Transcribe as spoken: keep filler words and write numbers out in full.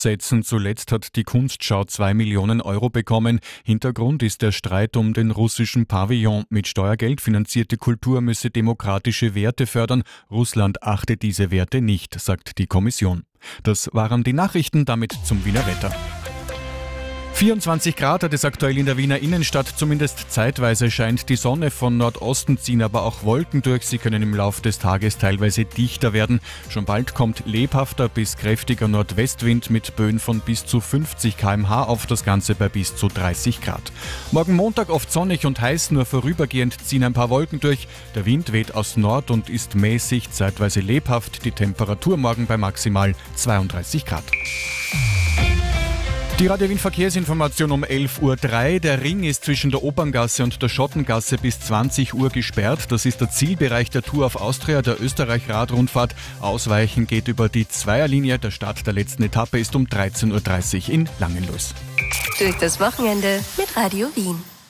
Setzen. Zuletzt hat die Kunstschau zwei Millionen Euro bekommen. Hintergrund ist der Streit um den russischen Pavillon. Mit Steuergeld finanzierte Kultur müsse demokratische Werte fördern. Russland achte diese Werte nicht, sagt die Kommission. Das waren die Nachrichten, damit zum Wiener Wetter. vierundzwanzig Grad hat es aktuell in der Wiener Innenstadt, zumindest zeitweise scheint die Sonne. Von Nordosten ziehen aber auch Wolken durch. Sie können im Laufe des Tages teilweise dichter werden. Schon bald kommt lebhafter bis kräftiger Nordwestwind mit Böen von bis zu fünfzig Kilometer pro Stunde auf, das Ganze bei bis zu dreißig Grad. Morgen Montag oft sonnig und heiß, nur vorübergehend ziehen ein paar Wolken durch. Der Wind weht aus Nord und ist mäßig, zeitweise lebhaft. Die Temperatur morgen bei maximal zweiunddreißig Grad. Die Radio Wien Verkehrsinformation um elf Uhr drei. Der Ring ist zwischen der Operngasse und der Schottengasse bis zwanzig Uhr gesperrt. Das ist der Zielbereich der Tour auf Austria, der Österreich-Radrundfahrt. Ausweichen geht über die Zweierlinie. Der Start der letzten Etappe ist um dreizehn Uhr dreißig in Langenlois. Durch das Wochenende mit Radio Wien.